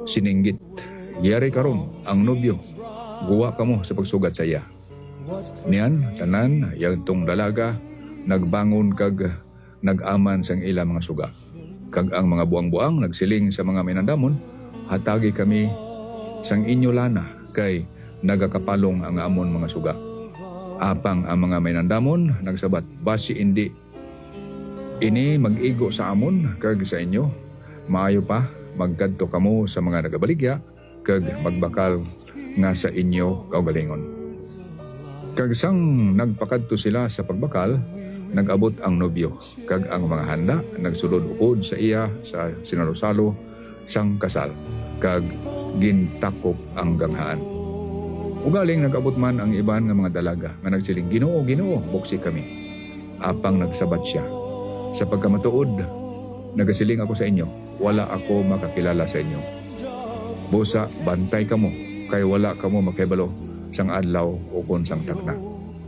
sininggit. Yari karon ang nobyo, guwa kamo sa pagsugat sa iya. Niyan, tanan, yagtong dalaga, nagbangon kag nag-aman sang ila mga suga. Kag ang mga buang-buang nagsiling sa mga minandamon, hatagi kami sang inyo lana kay nagakapalong ang amon mga suga. Apang ang mga minandamon nagsabat, basi indi ini mag-igo sa amon kag sa inyo. Maayo pa magkadto kamo sa mga nagabaligya kag magbakal nga sa inyo kaugalingon. Kag sang nagpakadto sila sa pagbakal, nag-abot ang nobyo kag ang mga handa nagsulod ukod sa iya sa sinalosalo sang kasal kag gintakop ang ganghaan. Ugaling nag-abot man ang iban nga mga dalaga nga nagsiling, Ginoo, Ginoo, buksi kami. Apang nagsabat siya, sa pagkamatuod, nagasiling ako sa inyo, wala ako makakilala sa inyo. Busa, bantay kamo, kay wala kamo makibalo sang adlaw o kon sang takna.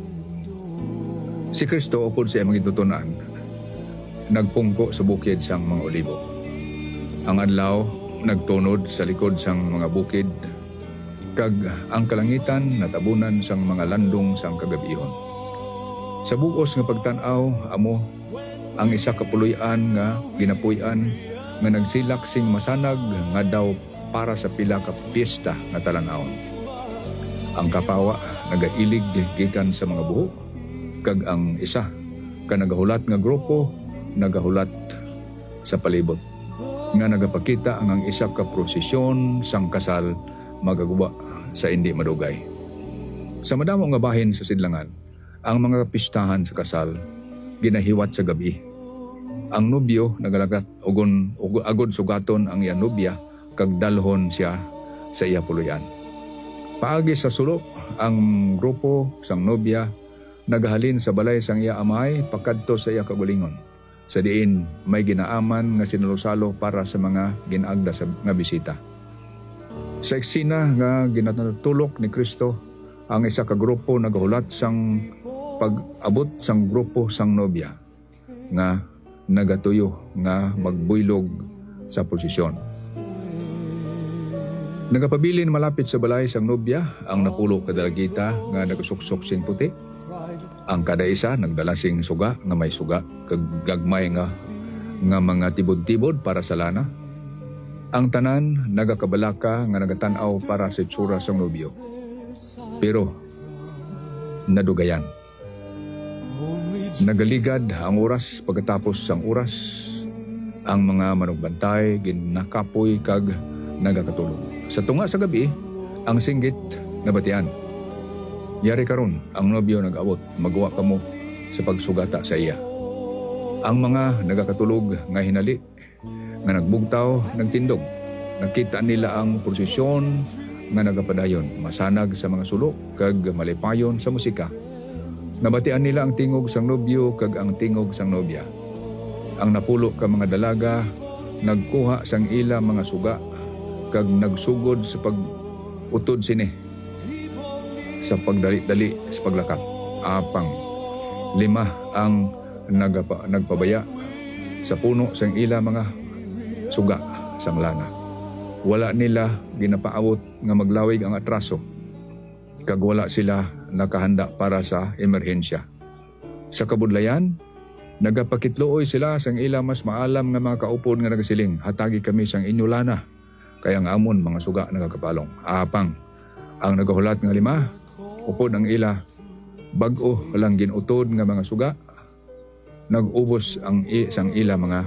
Si Kristo o kon siya magitutunan, nagpungko sa bukid sang mga olibo. Ang adlaw nagtunod sa likod sang mga bukid, kag ang kalangitan natabunan sang mga landong sang kagabihon. Sa bugos nga pagtan-aw, amo ang isa ka puloy-an nga ginapuy-an nga nagsilak sing masanag nga daw para sa pila ka piyesta nga talan-awon. Ang kapawa nagailig gikan sa mga buhok, kag ang isa ka nagahulat nga grupo nagahulat sa palibot nga nagapakita ang isa ka prosesyon sang kasal magaguba sa hindi madugay. Sa madamo nga bahin sa sidlangan, ang mga pistahan sa kasal ginahiwat sa gabi. Ang nobyo nagalagat agod sugaton ang iya nobya kag dalhon siya sa iya puluyan. Paagi sa sulok, ang grupo sang nobya nagahalin sa balay sang iya amay pakadto sa iya kagulingon. Sa diin may ginaaman nga sinulosalo para sa mga ginaagda sa nga bisita. Sa eksena nga ginatulok ni Kristo, ang isa ka grupo nagahulat sang pag-abot sang grupo sang nobya nga nagatuyo nga magbuylog sa posisyon. Nagapabilin malapit sa balay sang nobya ang napulo ka dalagita nga nagasuksok sing puti. Ang kada isa nagdala sing suga nga may suga kag gagmay nga mga tibod-tibod para sa lana. Ang tanan nagakabalaka nga nagatan-aw para sa itsura sang nobyo. Pero nadugayan. Nagaligad ang oras pagkatapos sang oras, ang mga manugbantay ginakapoy kag nagakatulog. Sa tunga sa gabi, ang singgit nabatian. Yari karon ang nobyo nag-abot, magawa kamo sa pagsugata sa iya. Ang mga nagakatulog nga hinali, nga nagbugtaw, nagtindog. Nakita nila ang prosesyon nga nagapadayon, masanag sa mga sulok kag malipayon sa musika. Nabatian nila ang tingog sang nobyo kag ang tingog sang nobya. Ang napulo ka mga dalaga nagkuha sang ila mga suga kag nagsugod sa pag-utod sini sa pagdali-dali sa paglakap. Apang 5 ang nagpabaya sa puno sang ila mga suga sang lana. Wala nila ginapaabot nga maglawig ang atraso kag wala sila nakahanda para sa emerhensya. Sa kabudlayan, nagapakitluoy sila sang ila mas maalam nga mga kaupod nga nagasiling, hatagi kami sang inyo lana, kaya ang amon mga suga nagakapalong. Apang ang nagahulat nga 5, upod ang ila, bag-o lang ginutod nga mga suga, nag-ubos ang sang ila mga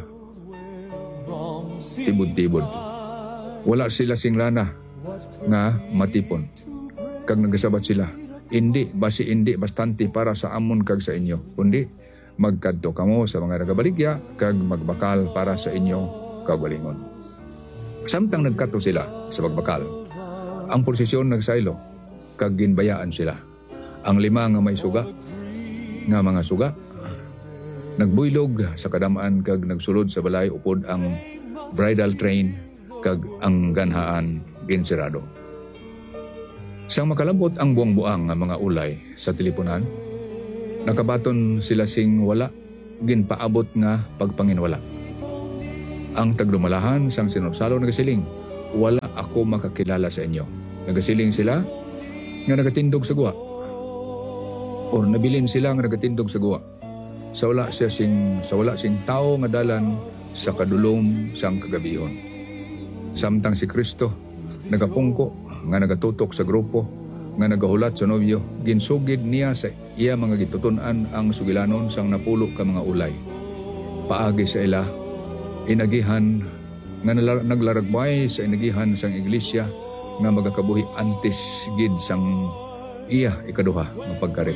tibod-tibod. Wala sila sing lana nga matipon. Kag nagasabat sila, hindi bastante para sa amon kag sa inyo, kundi magkadto kamo sa mga nagabaligya kag magbakal para sa inyo kaugalingon. Samtang nagkadto sila sa pagbakal, ang prosesyon nagsaylo kag ginbayaan sila. Ang 5 nga may suga nga mga suga nagbuylog sa kadamaan kag nagsulod sa balay upod ang bridal train kag ang ganhaan ginsirado. Sang makalambot ang buang-buang nga mga ulay sa teleponan, nakabaton sila sing wala ginpaabot nga pagpanginwala. Ang taglumalahan sang sinusalo nagasiling, wala ako makakilala sa inyo. Nagasiling sila nga nagatindog sa guwa. Or nabilin sila nga nagatindog sa guwa. Sa wala sing tao nga dalan sa kadulom sang kagabihon. Samtang si Kristo nagapungko nga nagatutok sa grupo nga nagahulat sa nobyo, ginsugid niya sa iya mga gitutunan ang sugilanon sang napulo ka mga ulay. Paagi sa ila inagihan nga naglaragbay sa inagihan sang iglesia nga magakabuhi antes gid sang iya ikaduha nga pagkarip.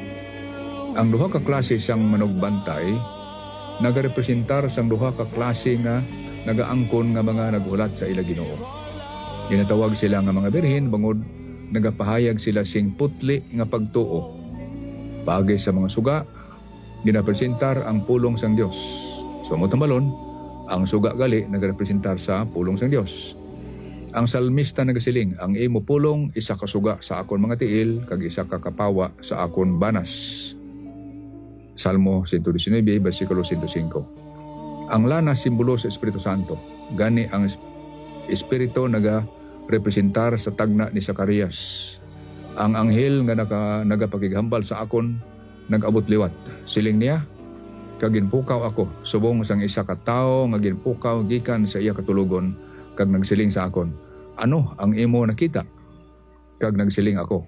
Ang duha ka klase sang manugbantay nagarepresentar sang duha ka klase nga nagaangkon nga mga naghulat sa ila Ginoo. Ginatawag sila nga mga birhen bangod nagapahayag sila sing putli nga pagtuo. Paagi sa mga suga, ginapresentar ang pulong sang Dios. Sumot malon, ang suga gali nagarepresentar sa pulong sang Dios. Ang salmista nagasiling, ang imo pulong isa ka suga sa akon mga tiil kag isa ka kapawa sa akon banas. Salmo 119 bersikulo 105. Ang lana simbolo sa Espiritu Santo. Gani ang Espiritu representar sa tagna ni Zacarias. Ang anghel nga nagapakighambal sa akon nag-abot liwat. Siling niya, kag ginpukaw ako subong sang isa ka tawo nga ginpukaw gikan sa iya katulugon kag nagsiling sa akon, ano ang imo nakita? Kag nagsiling ako,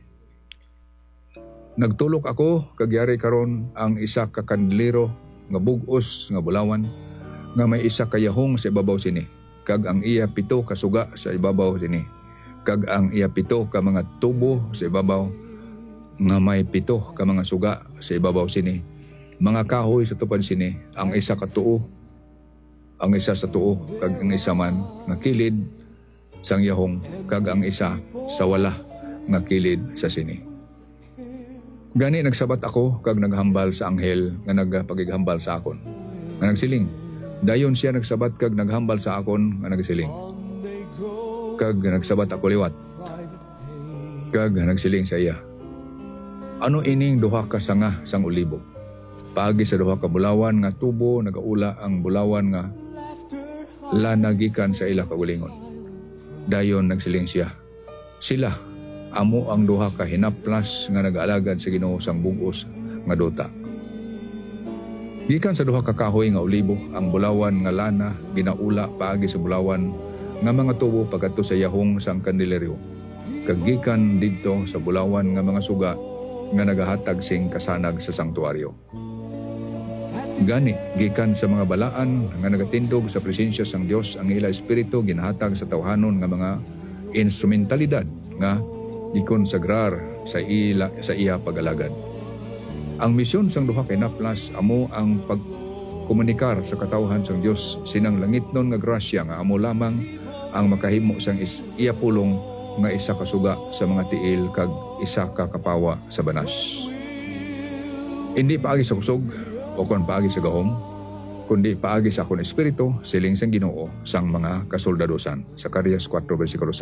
nagtulok ako kag yari karon ang isa ka kandilero nga bug-os nga bulawan nga may isa ka yahong sa ibabaw sini. Kag ang iya pito ka suga sa ibabaw sini. Kag ang iya pito ka mga tubo sa ibabaw nga may pito ka mga suga sa ibabaw sini. Mga kahoy sa tupad sini, ang isa ka tuo, ang isa sa tuo, kag ang isa man nga kilid sang yahong, kag ang isa sa wala nga kilid sa sini. Gani nagsabat ako kag naghambal sa anghel nga nagapagighambal sa akon. Nga nagsiling, dayon siya nagsabat kag naghambal sa akon nga nagsiling. Kag nagsabat ako liwat. Kag nagsiling sa iya, ano ining duha ka sanga sang ulibo? Paagi sa duha ka bulawan nga tubo nagaula ang bulawan nga lanagikan sa ila kagulingon. Dayon nagsiling siya, sila amo ang duha ka hinaplas nga nag-alagad sa Ginoo sang bug-os nga duta. Gikan sa duha ka kahoy nga ulibo, ang bulawan nga lana ginaula paagi sa bulawan nga mga tubo pagadto sa yahong sang kandileryo. Kag gikan didto sa bulawan nga mga suga nga nagahatag sing kasanag sa sanktuaryo. Gani gikan sa mga balaan nga nagatindog sa presensya sang Dios ang ila espiritu ginahatag sa tawhanon nga mga instrumentalidad nga gikonsagrar sa iya pagalagad. Ang misyon sang duha ka hinaplas amo ang pagkomunikar sa katawhan sang Dios sinang langitnon nga grasya nga amo lamang ang makahimo sang iya pulong nga isa ka suga sa mga tiil kag isa ka kapawa sa banas. Hindi paagi sa kusog o kon paagi sa gahom, kundi paagi sa akong espiritu, siling sang Ginoo sang mga kasoldadosan. Zacarias 4 versikulo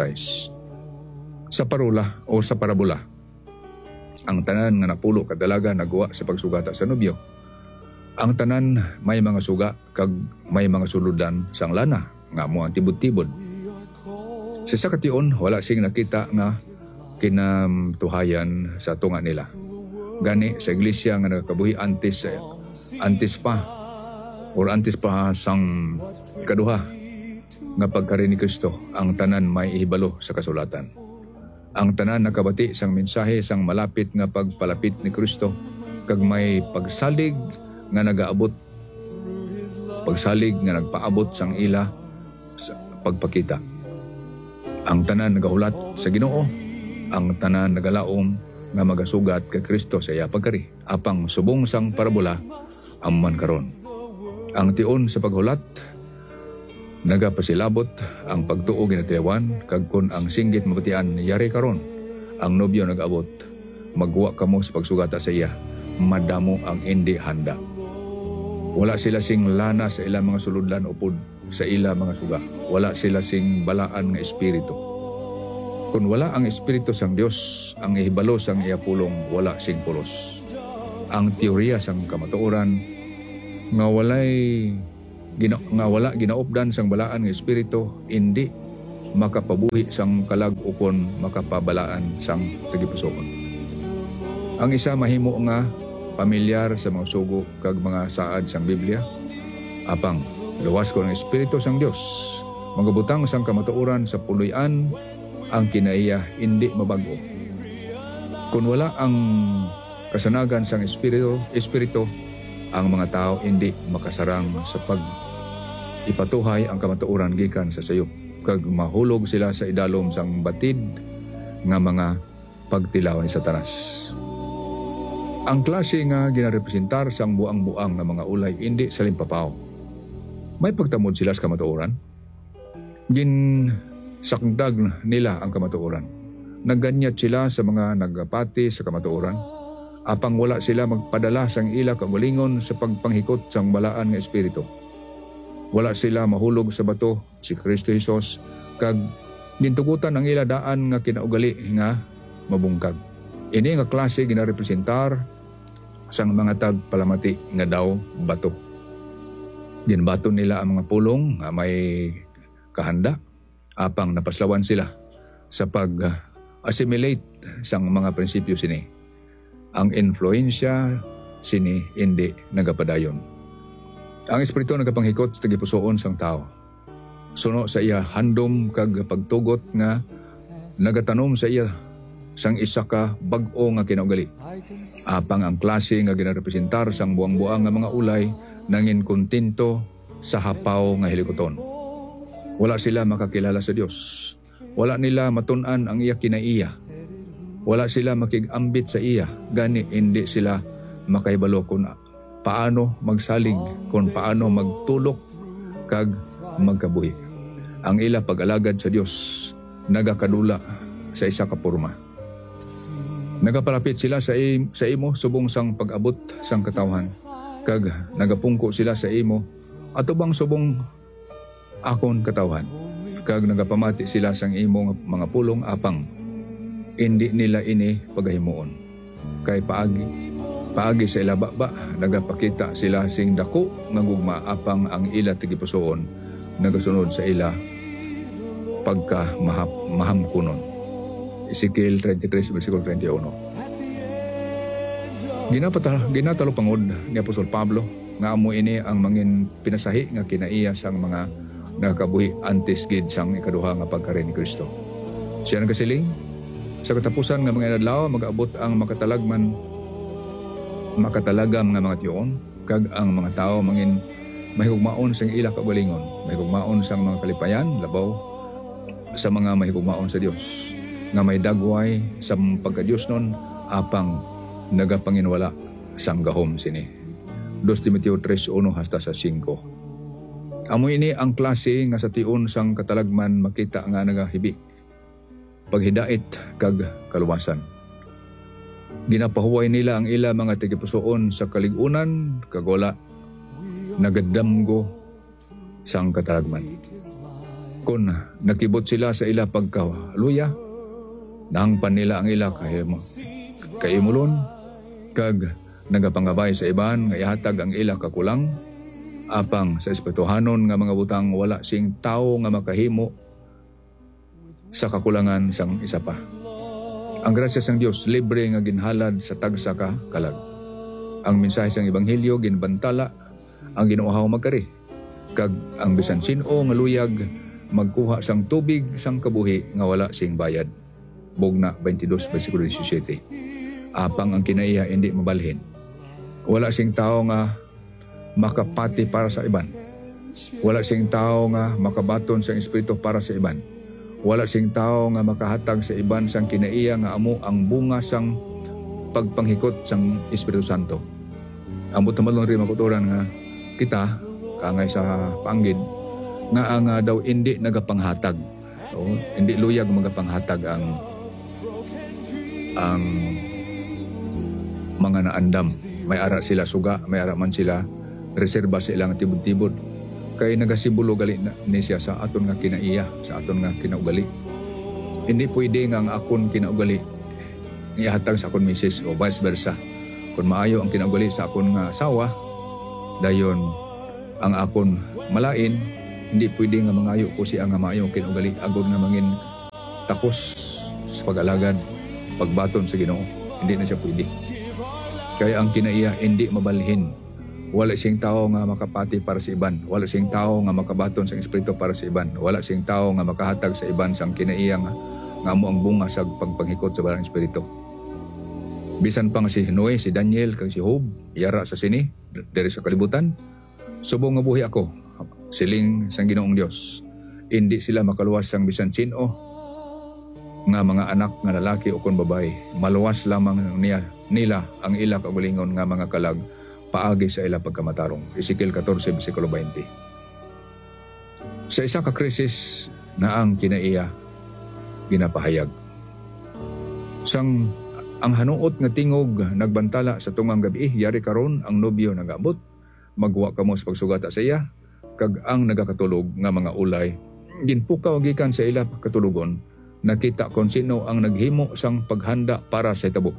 6. Sa parula o sa parabola, ang tanan nga napulo kadalaga nagawa sa pagsugata sa nobyo. Ang tanan may mga suga kag may mga suludan sang lana nga amo ang tibod-tibod. Sa sakation wala sing nakita nga kinamtuhayan sa tunga nila. Gani sa iglesia nga nagakabuhi antes pa sang ikaduha nga pagkari ni Kristo, ang tanan may ihibalo sa kasulatan. Ang tanan nakabati sang mensahe sang malapit nga pagpalapit ni Kristo kag may pagsalig nga nagaabot, pagsalig nga nagpaabot sang ila sa pagpakita. Ang tanan nagahulat sa Ginoo, ang tanan nagalaom nga magasugat kay Kristo sa iya pagkari. Apang subong sang parabola amman karon. Ang tion sa paghulat nagapasilabot, ang pagtuo ginatiyawan kag kun ang singgit mabatian yari karon. Ang nobyo nagaabot, magwa kamo sa pagsugata sa iya, madamo ang indi handa. Wala sila sing lana sa ilang mga suludlan upod sa ila mga suga. Wala sila sing balaan nga espiritu. Kung wala ang espiritu sang Dios, ang ihibalo sang iya pulong wala sing pulos. Ang teorya sang kamatuoran nga wala ginaupdan sang balaan nga espiritu, hindi makapabuhi sang kalag ukon makapabalaan sang tagipusoon. Ang isa mahimo nga pamilyar sa mga sugo kag mga saad sang Biblia, apang luwas ko ng Espiritu sang Dios, magabutang sang kamatuoran sa puloy-an ang kinaiya hindi mabago. Kung wala ang kasanagan sang Espiritu, ang mga tao hindi makasarang sa ipatuhay ang kamatuoran gikan sa sayo, kag mahulog sila sa idalom sang batid nga mga pagtilaw ni Satanas. Ang klase nga ginarepresentar sang buang-buang nga mga ulay hindi sa limpapaw. May pagtamod sila sa kamatuoran. Ginsakdag nila ang kamatuoran. Nagganyat sila sa mga nagapati sa kamatuoran. Apang wala sila magpadala sang ila kagalingon sa pagpanghikot sang balaan nga espiritu. Wala sila mahulog sa bato si Kristo Jesus, kag gintugutan ang ila daan nga kinaugali nga mabungkag. Ini nga klase ginarepresentar sang mga tagpalamati nga daw bato. Ginbato nila ang mga pulong nga may kahanda, apang napaslawan sila sa pag-assimilate sang mga prinsipyo sini. Ang influensya sini hindi nagapadayon. Ang espiritu nagapanghikot sa tagipusoon sang tao. Suno sa iya handom kag pagtugot nga nagatanom sa iya sang isa ka bag-o nga kinaugali. Apang ang klase nga ginarepresentar sang buang-buang nga mga ulay nangin kontento sa hapaw nga hilikoton. Wala sila makakilala sa Dios. Wala nila matun-an ang iya kinaiya. Wala sila makigambit sa iya. Gani hindi sila makaibalo kung paano magsalig, kung paano magtulok kag magkabuhi. Ang ila pag-alagad sa Dios nagakadula sa isa ka porma. Nagapalapit sila sa imo subong sang pag-abot sang katawhan, kag nagapungko sila sa imo atubang subong akon katawhan, kag nagapamati sila sang imo mga pulong, apang hindi nila ini pagahimuon. Kay paagi sa ilababa nagapakita sila sing dako nga gugma, apang ang ila tigipusoon nagasunod sa ila pagka mahamkunon. Ezekiel 33 versikulo 31. Ginatalo pangod ni Apostol Pablo nga amo ini ang mangin pinasahi nga kinaiya sang mga nakabuhi antes gid sang ikaduha nga pagkari ni Kristo. Siya nagasiling sa katapusan nga mga adlaw mag-abot ang makatalagam nga mga tiyon, kag ang mga tao mangin mahigugmaon sang ila kaugalingon, mahigugmaon sang mga kalipayan labaw sa mga mahigugmaon sa Dios nga may dagway sa pagka-Diyos nun, apang nagapanginwala sang gahom sini. 2 Timoteo 3:1 hasta sa 5. Amo ini ang klase nga sa tiun sang katalagman makita nga nagahibi, paghidait kag kaluwasan. Ginapahuway nila ang ila mga tigipusoon sa kaligunan, kag wala nagadamgo sang katalagman. Kung nakibot sila sa ila pagkaluya, nahangpan nila ang ila kaimulon, kag nagapangabay sa iban nga ihatag ang ila kakulang, apang sa espirituhanon nga mga butang wala sing tao nga makahimo sa kakulangan sang isa pa. Ang grasya sang Dios libre nga ginhalad sa tagsa ka kalag. Ang mensahe sang ebanghelyo ginbantala ang ginuuhaw magkari, kag ang bisan sino nga luyag magkuha sang tubig sang kabuhi nga wala sing bayad. Bugna 22 versikulo 17. Apang ang kinaiya hindi mabalhin. Wala sing tao nga makapati para sa iban. Wala sing tao nga makabaton sa espiritu para sa iban. Wala sing tao nga makahatag sa iban sang kinaiya nga amo ang bunga sang pagpanghikot sang Espiritu Santo. Ambot naman rin makuturan nga kita kangay sa panggid nga ang daw hindi nagapanghatag. So, hindi luyag magapanghatag ang mga naandam. May ara sila suga, may ara man sila reserba sa ilang tibod-tibod. Kay nagasibulo gali ni siya sa aton nga kinaiya, sa aton nga kinaugali. Hindi pwede nga ang akon kinaugali ihatag sa akon misis o vice versa. Kung maayo ang kinaugali sa akon nga asawa, dayon ang akon malain Hindi pwede nga mangayo ko siya nga maayo kinugali agod nga mangin takos sa pag-alagad, pagbaton sa Ginoo. Hindi na siya pwede. Kaya ang kinaiya hindi mabalhin. Wala siyang tao nga makapati para sa iban. Wala siyang tao nga makabaton sa espiritu para sa iban. Wala siyang tao nga makahatag sa iban sang kinaiya nga mo ang bunga sa pagpanghikot sa balang espiritu. Bisan pang si Noe, si Daniel, kag si Job, yara sa sini, diri sa kalibutan, subong nga buhi ako, siling sang Ginoong Dios. Hindi sila makaluwas sang bisan sino nga mga anak nga lalaki o kun babae. Maluwas lamang nila ang ila kaugalingon nga mga kalag paagi sa ila pagkamatarong. Ezekiel 14, versikulo 20. Sa isa ka krisis na ang kinaiya ginapahayag. Ang hanuot nga tingog nagbantala sa tungang gabi, yari karon ang nobyo nagabot, magwa kamo sa pagsugata sa iya, kag ang nagakatulog nga mga ulay, ginpukaw gikan sa ila katulugon, nakita kon sino ang naghimo sang paghanda para sa itabo.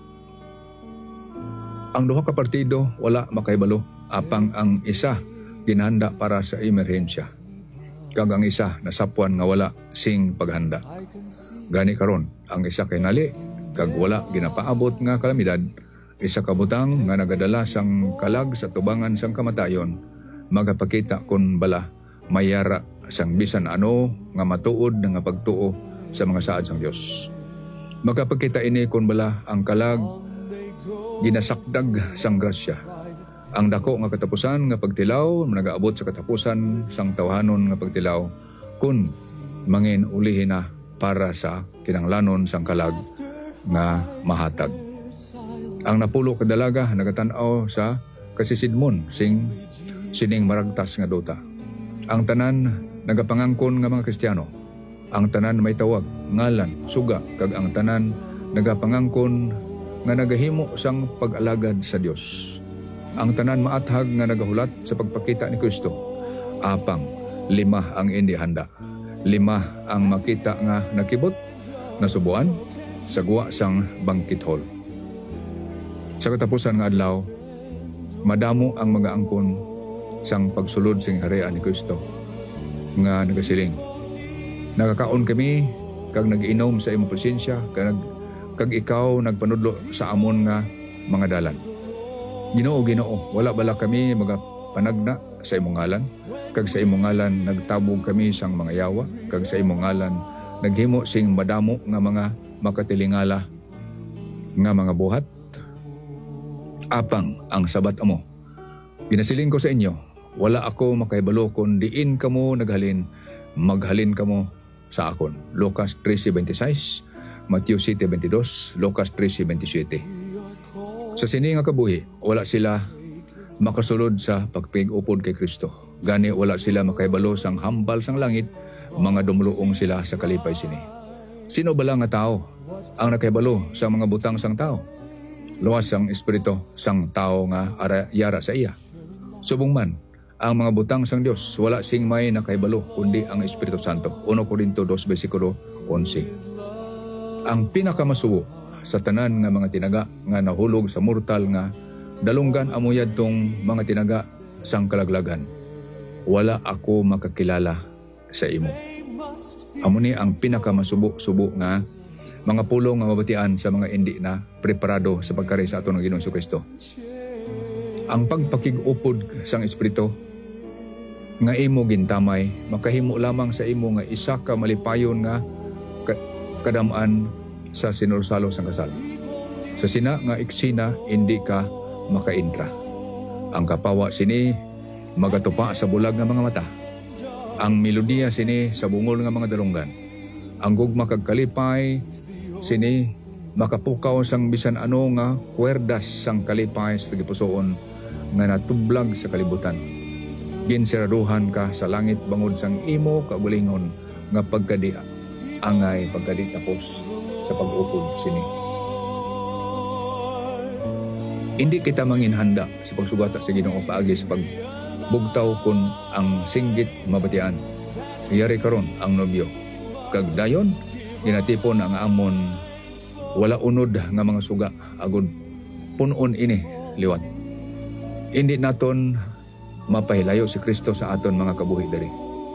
Ang duha ka partido wala makahibalo, apang ang isa ginhanda para sa emerhensya, kag ang isa nasapuan nga wala sing paghanda. Gani karon ang isa kay nali, kag wala ginapaabot nga kalamidad, isa ka butang nga nagadala sang kalag sa tubangan sang kamatayon, magapakita kun bala mayara sang bisan ano nga matuod nga pagtuo sa mga saad sang Dios. Magapakita ini kun bala ang kalag ginasakdag sang grasya. Ang dako nga katapusan nga pagtilaw nagaabot sa katapusan sang tawhanon nga pagtilaw kun mangin ulihin na para sa kinanglanon sang kalag nga mahatag. Ang napulo kadalaga nagatan-aw sa kasisidmon sining maragtas nga duta. Ang tanan nagapangangkon nga mga Kristiyano. Ang tanan may tawag, ngalan, suga, kag ang tanan nagapangangkon nga nagahimo sang pag-alagad sa Dios. Ang tanan maathag nga nagahulat sa pagpakita ni Kristo. Apang 5 ang hindi handa. 5 ang makita nga nakibot, nasubuan, sagwa sang banquet hall. Sa katapusan nga adlaw, madamo ang mga angkon sang pagsulod sing harian ni Kristo nga nagasiling. Nakakaon kami kag nag-inom sa imong presensya kag ikaw nagpanudlo sa amon nga mga dalan. Ginoo, wala bala kami magapanagna sa imong ngalan, kag sa imong ngalan nagtabog kami sang mga yawa, kag sa imong ngalan naghimo sing madamo nga mga makatilingala nga mga buhat. Apang ang sabat amo, ginasiling ko sa inyo, wala ako makahibalo kun diin kamo naghalin, maghalin kamo sa akon. Lucas 13:26, Matthew 7:22, Lucas 13:27. Sa sini nga kabuhi, wala sila makasulod sa pagpig-upod kay Kristo. Gani wala sila makahibalo sang hambal sang langit, mga dumluong sila sa kalipay sini. Sino bala nga tao ang nakahibalo sa mga butang sang tao? Luwas sang espiritu sang tao nga yara sa iya. Subong man, ang mga butang sang Dios wala sing may nakahibalo kundi ang Espiritu Santo. 1 Corinto 2 versikulo 11. Ang pinakamasubo sa tanan nga mga tinaga nga nahulog sa mortal nga dalunggan amuyad tong mga tinaga sang kalaglagan. Wala ako makakilala sa imo. Amo ni ang pinakamasubo-subo nga mga pulong nga mabatian sa mga hindi na preparado sa pagkari sa aton ng Ginoong Jesucristo. Ang pagpakig-upod sang Espiritu nga imo gintamay, makahimo lamang sa imo nga isa ka malipayon nga kadamaan sa sinursalo sang kasal. Sa sina nga iksina, hindi ka makaintra. Ang kapawa sini magatupa sa bulag nga mga mata. Ang melodiya sini sa bungol nga mga dalunggan. Ang gugma kag kalipay sini makapukaw sang bisan ano nga kwerdas sang kalipay sa gipusoon nga natublag sa kalibutan. Ginsiraduhan ka sa langit bangod sang imo kaugalingon nga pagkadi angay pagkadi tapos sa pag-upod sini. Hindi kita manginhanda sa pagsugata sa Ginoo paagi sa pagbugtaw kun ang singgit mabatian. Yari karon ang nobyo. Kag dayon ginatipon ang amon wala unod nga mga suga agud punon ini liwat. Hindi naton mapahilayo si Kristo sa aton mga kabuhi diri.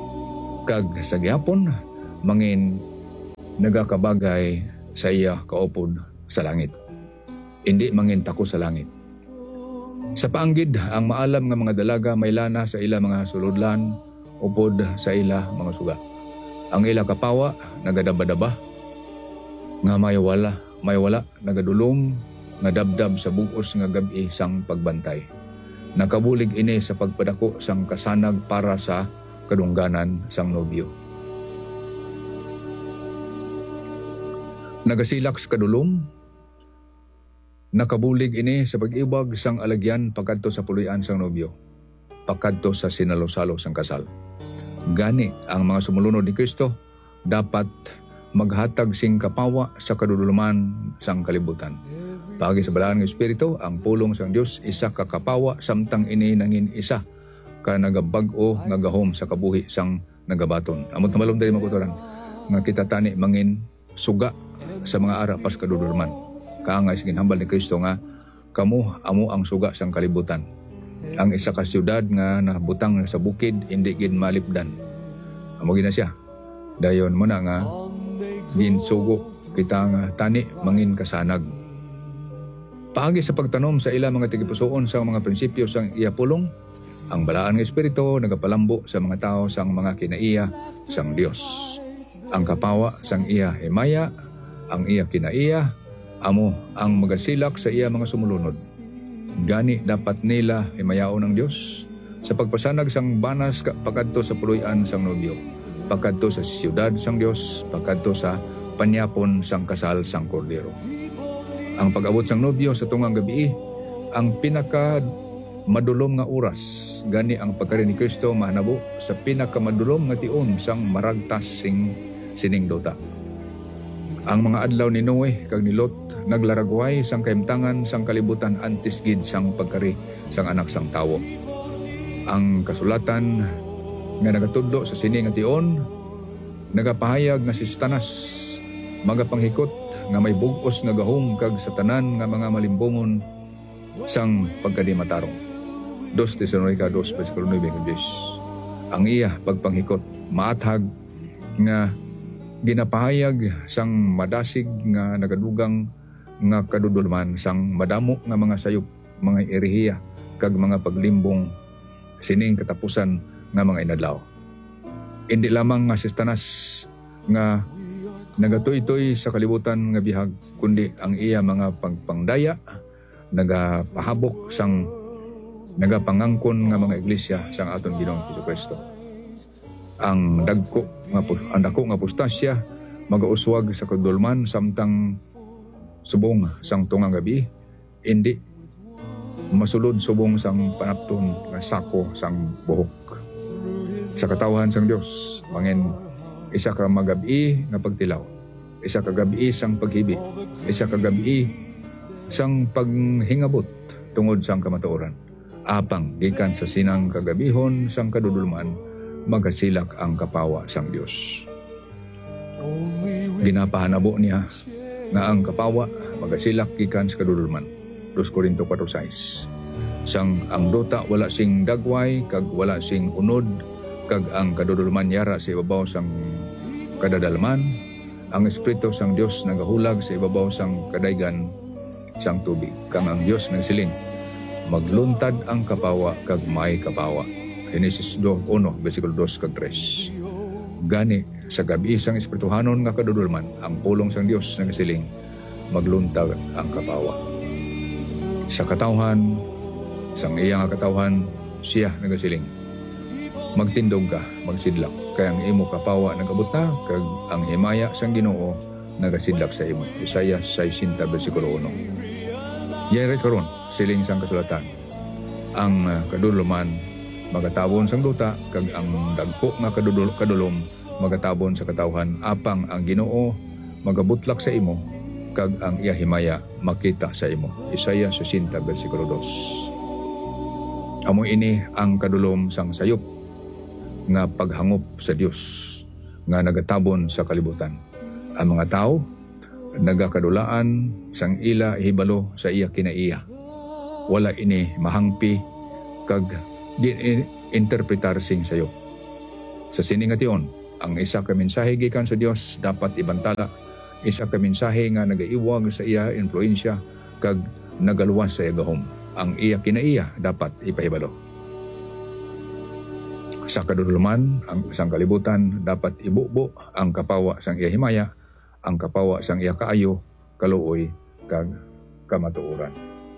kag sa gihapon mangin nagakabagay sa iya kaupod sa langit. Hindi mangin tako sa langit. Sa paanggid, ang maalam nga mga dalaga may lana sa ila mga suludlan upod sa ila mga suga. Ang ila kapawa nagadaba-daba nga may wala nagadulong nga dabdab sa buos nga gabi sang pagbantay. Nakabulig ini sa pagpadako sang kasanag para sa kadungganan sang nobyo. Nagasilak sa kadulom, nakabulig ini sa pag-ibag sang alagyan pagkadto sa puloy-an sang nobyo, pagkadto sa sinalo-salo sang kasal. Gani ang mga sumulunod ni Kristo dapat maghatag sing kapawa sa kaduduluman sang kalibutan. Pagi sa balaan ng Espiritu, ang pulong sang Dios isa ka kapawa samtang ini nangin isa ka nagabag-o nga gahom sa kabuhi sang nagabaton. Amot na malum diri makutoran nga kita tani mangin suga sa mga ara pas kaduduluman. Kaangay sa ginhambal ni Kristo nga kamo amo ang suga sang kalibutan. Ang isa ka siyudad nga nabutang sa bukid hindi gid malipdan. Amo gina siya. Dayon mo na nga ginsugo kita nga tani mangin kasanag. Paagi sa pagtanom sa ila mga tigipusoon sa mga prinsipyo sang iya pulong, ang balaan ng Espiritu nagapalambo sa mga tao sang mga kinaiya sang Dios. Ang kapawa sang iya himaya, ang iya kinaiya, amo ang magasilak sa iya mga sumulunod. Gani dapat nila himayaon ng Dios sa pagpasanag sang banas pagkadto sa puloy-an sang nobyo, pagkadto sa siyudad sang Dios, pagkadto sa panyapon sang kasal sang kordero. Ang pag-abot sang nobyo sa tungang gabi, ang pinaka madulom nga oras. Gani ang pagkari ni Kristo mahanabo sa pinaka madulom nga tion sang maragtas sining dota. Ang mga adlaw ni Noe kag ni Lot naglaragway sang kahimtangan sang kalibutan antes gid sang pagkari sang anak sang tawo. Ang kasulatan nga nagatudlo sa sini nga tion nagapahayag nga si Satanas magapanghikot nga may bugos nga gahom kag sa tanan nga mga malimbongon sang pagkadimatarong. 2 Tesalonica 2:9. Ang iya pagpanghikot maathag nga ginapahayag sang madasig nga nagadugang nga kadudulman sang madamo nga mga sayop, mga erehiya kag mga paglimbong sining katapusan nga mga inadlaw. Hindi lamang nga si Satanas nga nagatoy-toy sa kalibutan nga bihag, kundi ang iya mga pagpangdaya nagapahabok sang nagapangangkon nga mga iglesia sang aton Ginoong Jesucristo. Ang dako nga pustasya magauswag sa kadulman samtang subong sang tungang gabi, hindi masulod subong sang panapton nga sako sang buhok. Sa katawhan sang Dios mangin isa ka magabi nga pagtilaw, isa ka gabi sang paghibi, isa ka gabi sang paghingabot tungod sang kamatuoran. Apang gikan sa sinang kagabihon sang kadudulman magasilak ang kapawa sang Dios. Ginapahanabo niya nga ang kapawa magasilak gikan sa kadudulman. 2 Korinto 4:6. Sang ang dota wala sing dagway kag wala sing unod kag ang kadudulman yara sa ibabaw sang kadadalman, ang Espiritu sang Dios nagahulag sa ibabaw sang kadaygan sang tubig. Kang ang Dios nagsiling, magluntad ang kapawa kag may kapawa. Genesis 2:1-2-3. Gani sa gabi sang espirituhanon nga kadudulman, ang pulong sang Dios nagsiling, magluntad ang kapawa. Sa katawhan, sang iya nga katawhan, siya nagasiling, magtindog ka, magsidlak, kaya ang imo kapawa nagabot na, kag ang himaya sang Ginoo nagasidlak sa imo. Isaiah 60:1. Yere karon siling sang kasulatan, ang kaduduluman magatabon sang duta, kag ang dagko nga kadulom magatabon sa katawhan, apang ang Ginoo magabutlak sa imo, kag ang iya himaya makita sa imo. Isaiah 60:2. Amo ini ang kadulom sang sayop nga paghangop sa Dios nga nagatabon sa kalibutan. Ang mga tao nagakadulaan sang ila hibalo sa iya kinaiya. Wala ini mahangpi kag interpretar sing sayop. Sa siningation, ang isa ka mensahe gikan sa Dios dapat ibantala. Isa ka mensahe nga nagaiwag sa iya influensya kag nagaluwas sa iya gahom. Ang iya kinaiya dapat ipahibalo. Sa kaduduluman, ang isang kalibutan dapat ibubo ang kapawa sang iya himaya, ang kapawa sang iya kaayo, kaluoy, kag kamatuoran.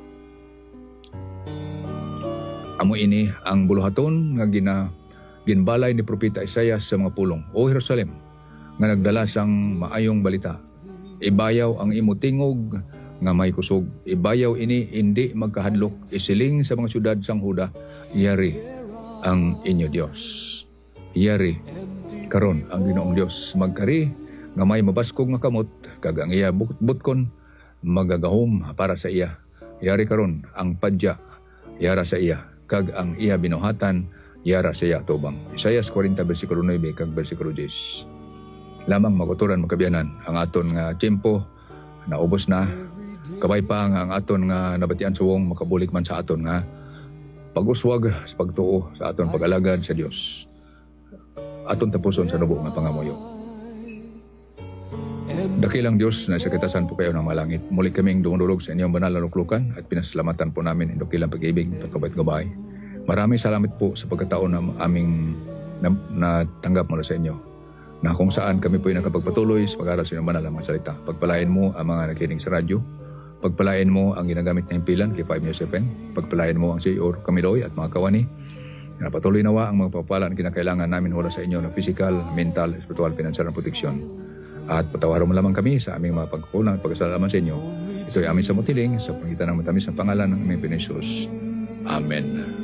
Amo ini ang buluhaton nga ginbalay ni Propeta Isaias sa mga pulong. O Jerusalem, nga nagdala sang maayong balita. Ibayaw ang imo tingog nga may kusog. Ibayaw ini hindi magkahadlok. Isiling sa mga syudad sang Huda, yari ang inyo Dios. Yari karon ang Ginoong Dios. Magkari nga may mabaskog nga kamot, kag ang iya butkon magagahom para sa iya. Yari karon ang padya, yara sa iya, kag ang iya binuhatan, yara sa iya tubang. Isaias 40 versikulo 9 kag versikulo 10. Lamang maguturan magkabiyanan ang aton nga tiempo naubos na. Kabay pa nga ang aton nga nabatian suwong makabulik man sa aton nga pag-uswag sa pagtuo sa aton pag-alagad sa Dios. Aton tapuson sa nubo nga pangamuyo. Dakilang Dios na sa kitasan po kayo ng malangit. Muli kaming dumudulog sa inyong banal na luklukan at pinasalamatan po namin ang dakilang pag-ibig at kabait-gabay. Maraming salamat po sa pagkataon na aming natanggap mula sa inyo, na kung saan kami po ay nakapagpatuloy sa pag-aral sa inyong banal na mga salita. Pagpalain mo ang mga nakikinig sa radyo. Pagpalain mo ang ginagamit na himpilan kay 5 News FM. Pagpalain mo ang CEO Kamiloy at mga kawani. Patuloy nawa ang mga pagpapalaan na kinakailangan namin mula sa inyo ng physical, mental, spiritual, financial na proteksyon. At patawaran mo lamang kami sa aming mga pagkukulang at pagkasalaman sa inyo. Ito ay amin sa mutiling sa pangitan ng matamis na pangalan ng aming Panginoon Jesus. Amen.